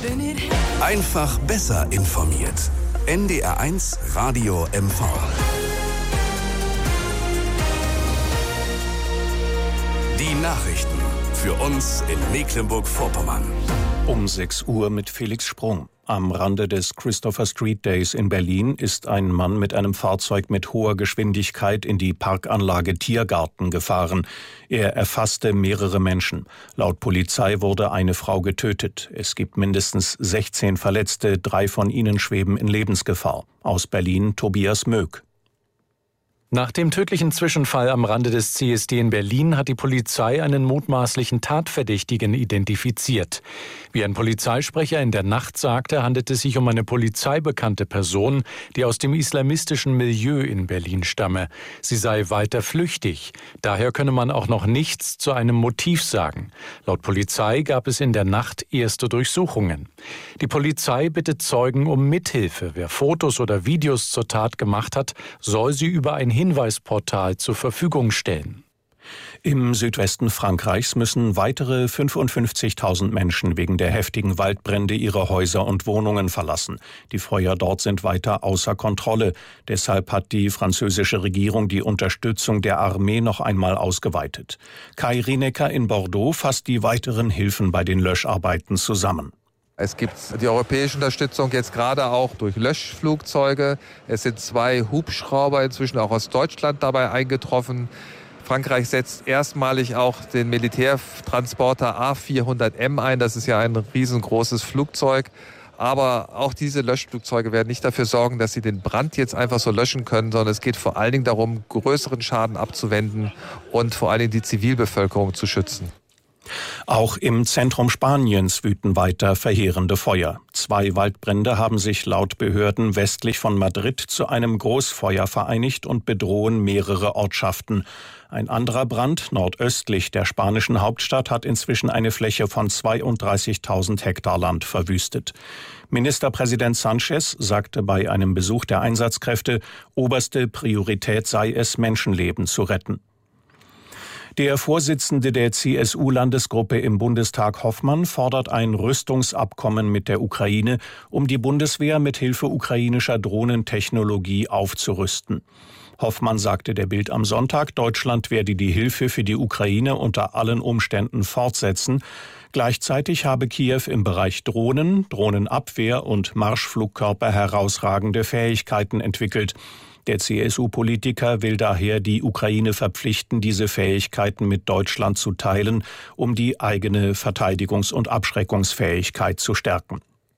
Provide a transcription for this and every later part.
Einfach besser informiert. NDR1 Radio MV. Die Nachrichten für uns in Mecklenburg-Vorpommern. Um 6 Uhr mit Felix Sprung. Am Rande des Christopher Street Days in Berlin ist ein Mann mit einem Fahrzeug mit hoher Geschwindigkeit in die Parkanlage Tiergarten gefahren. Er erfasste mehrere Menschen. Laut Polizei wurde eine Frau getötet. Es gibt mindestens 16 Verletzte, 3 von ihnen schweben in Lebensgefahr. Aus Berlin Tobias Möck. Nach dem tödlichen Zwischenfall am Rande des CSD in Berlin hat die Polizei einen mutmaßlichen Tatverdächtigen identifiziert. Wie ein Polizeisprecher in der Nacht sagte, handelt es sich um eine polizeibekannte Person, die aus dem islamistischen Milieu in Berlin stamme. Sie sei weiter flüchtig. Daher könne man auch noch nichts zu einem Motiv sagen. Laut Polizei gab es in der Nacht erste Durchsuchungen. Die Polizei bittet Zeugen um Mithilfe. Wer Fotos oder Videos zur Tat gemacht hat, soll sie über ein Hinweisportal zur Verfügung stellen. Im Südwesten Frankreichs müssen weitere 55.000 Menschen wegen der heftigen Waldbrände ihre Häuser und Wohnungen verlassen. Die Feuer dort sind weiter außer Kontrolle. Deshalb hat die französische Regierung die Unterstützung der Armee noch einmal ausgeweitet. Kai Rienecker in Bordeaux fasst die weiteren Hilfen bei den Löscharbeiten zusammen. Es gibt die europäische Unterstützung jetzt gerade auch durch Löschflugzeuge. Es sind 2 Hubschrauber inzwischen auch aus Deutschland dabei eingetroffen. Frankreich setzt erstmalig auch den Militärtransporter A400M ein. Das ist ja ein riesengroßes Flugzeug. Aber auch diese Löschflugzeuge werden nicht dafür sorgen, dass sie den Brand jetzt einfach so löschen können, sondern es geht vor allen Dingen darum, größeren Schaden abzuwenden und vor allen Dingen die Zivilbevölkerung zu schützen. Auch im Zentrum Spaniens wüten weiter verheerende Feuer. 2 Waldbrände haben sich laut Behörden westlich von Madrid zu einem Großfeuer vereinigt und bedrohen mehrere Ortschaften. Ein anderer Brand nordöstlich der spanischen Hauptstadt hat inzwischen eine Fläche von 32.000 Hektar Land verwüstet. Ministerpräsident Sánchez sagte bei einem Besuch der Einsatzkräfte, oberste Priorität sei es, Menschenleben zu retten. Der Vorsitzende der CSU-Landesgruppe im Bundestag Hoffmann fordert ein Rüstungsabkommen mit der Ukraine, um die Bundeswehr mit Hilfe ukrainischer Drohnentechnologie aufzurüsten. Hoffmann sagte der Bild am Sonntag, Deutschland werde die Hilfe für die Ukraine unter allen Umständen fortsetzen. Gleichzeitig habe Kiew im Bereich Drohnen, Drohnenabwehr und Marschflugkörper herausragende Fähigkeiten entwickelt. Der CSU-Politiker will daher die Ukraine verpflichten, diese Fähigkeiten mit Deutschland zu teilen, um die eigene Verteidigungs- und Abschreckungsfähigkeit zu stärken.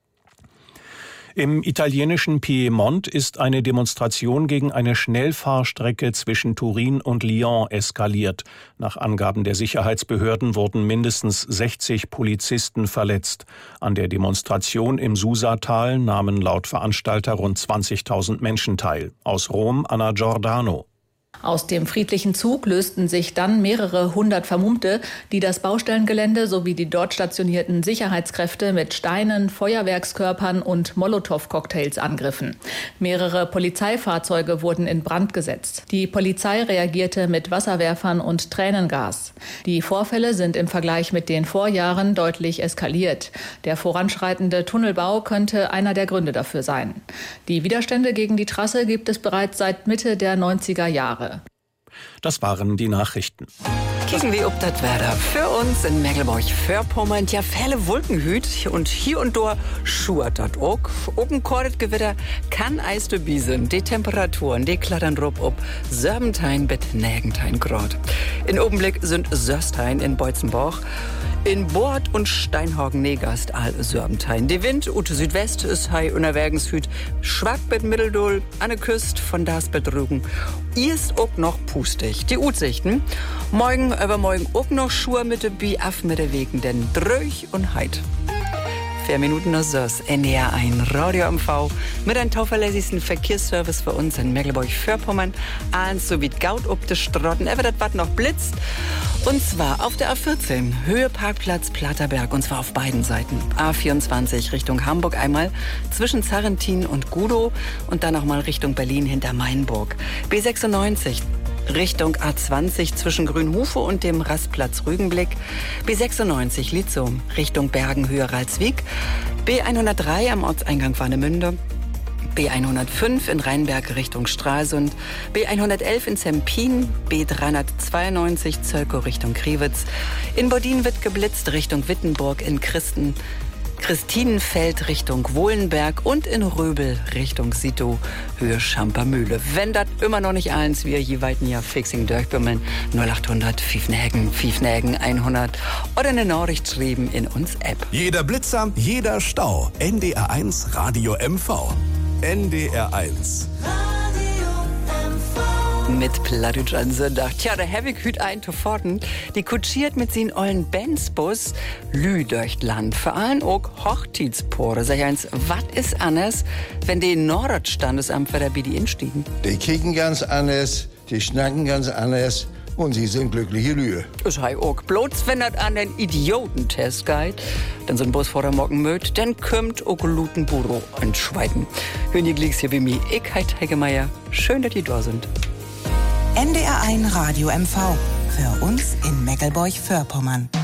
Im italienischen Piemont ist eine Demonstration gegen eine Schnellfahrstrecke zwischen Turin und Lyon eskaliert. Nach Angaben der Sicherheitsbehörden wurden mindestens 60 Polizisten verletzt. An der Demonstration im Susatal nahmen laut Veranstalter rund 20.000 Menschen teil. Aus Rom Anna Giordano. Aus dem friedlichen Zug lösten sich dann mehrere hundert Vermummte, die das Baustellengelände sowie die dort stationierten Sicherheitskräfte mit Steinen, Feuerwerkskörpern und Molotow-Cocktails angriffen. Mehrere Polizeifahrzeuge wurden in Brand gesetzt. Die Polizei reagierte mit Wasserwerfern und Tränengas. Die Vorfälle sind im Vergleich mit den Vorjahren deutlich eskaliert. Der voranschreitende Tunnelbau könnte einer der Gründe dafür sein. Die Widerstände gegen die Trasse gibt es bereits seit Mitte der 90er Jahre. Das waren die Nachrichten. Kicken wie ob das Wetter für uns in Mecklenburg-Vorpommern. Ja, viele Wolkenhüt und hier und da schuert das auch. Oben kordet Gewitter kann Eis dabei sein. Die Temperaturen, die klattern rup ob Serbentein bis Nägentein Grad. In Obenblick sind Söstein in Beutzenbach. In Boort und Steinhagen-Negast all Serbentein. Die Wind ut Südwest ist hei unterwegs hüt schwach mit Mitteldol an der Küste von das Bedrücken. Ihr ist auch noch pustig. Die Utsichten. Morgen, übermorgen auch noch Schuhe mit der Bi-Aff mit der Wegen, denn dröch und heit. 4 Minuten nach 6, NDR 1 Radio MV mit einem tauverlässigsten Verkehrsservice für uns in Mecklenburg-Vorpommern. Eins so wie Gaut ob de Strotten, das was noch blitzt. Und zwar auf der A14, Höhe Parkplatz Platterberg, und zwar auf beiden Seiten. A24 Richtung Hamburg einmal zwischen Zarrentin und Gudow und dann nochmal Richtung Berlin hinter Mainburg. B96 Richtung A20 zwischen Grünhufe und dem Rastplatz Rügenblick. B96 Litzum Richtung Bergen-Höhe-Ralswiek. B103 am Ortseingang Warnemünde. B105 in Rheinberg Richtung Stralsund, B111 in Zempin, B392 Zölkow Richtung Kriwitz. In Bodin wird geblitzt Richtung Wittenburg, in Christinenfeld Richtung Wohlenberg und in Röbel Richtung Sito Höhe Schampermühle. Wenn das immer noch nicht eins, wir je weiten ja fixing durchbümmeln, 0800 Pfiefnägen 100 oder eine Nachricht schreiben in uns App. Jeder Blitzer, jeder Stau. NDR1 Radio MV. NDR1. Mit Plattdeutsch an Sonntag. Tja, der Hevig hüt ein zu Forten. Die kutschiert mit sin ollen Benzbus Lü durch Land. Vor allem auch Hochzeitspore. Sag ich eins, was ist anders, wenn die Nordstandesamt wieder bei die instiegen? Die kicken ganz anders, die schnacken ganz anders. Und sie sind glückliche Lühe. Ich hei auch. Bloß wenn das an den Idiotentest geht, dann so ein Bus vor der Morgen möt, dann kommt auch Lutenburo in Schweiden. Hören die Glicks hier wie mir, ich heit Hegemeier. Schön, dass die da sind. NDR1 Radio MV. Für uns in Meckelburg-Vorpommern.